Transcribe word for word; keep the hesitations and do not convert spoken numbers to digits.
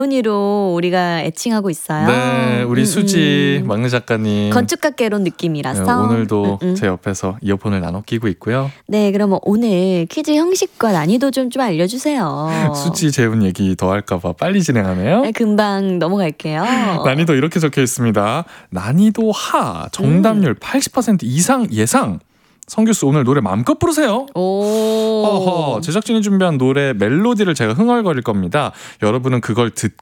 이로 우리가 애칭하고 있어요. 네, 우리 음, 수지 음. 막내 작가님. 건축학개론 느낌이라서. 네, 오늘도 음, 음. 제 옆에서 이어폰을 나눠 끼고 있고요. 네, 그럼 오늘 퀴즈 형식과 난이도 좀, 좀 알려주세요. 수지 재훈 얘기 더 할까봐 빨리 진행하네요. 네, 금방 넘어갈게요. 난이도 이렇게 적혀 있습니다. 난이도 하, 정답률 음. 팔십 퍼센트 이상 예상. 성규씨 오늘 노래 마음껏 부르세요. 오. 어허, 제작진이 준비한 노래 멜로디를 제가 흥얼거릴 겁니다. 여러분은 그걸 듣고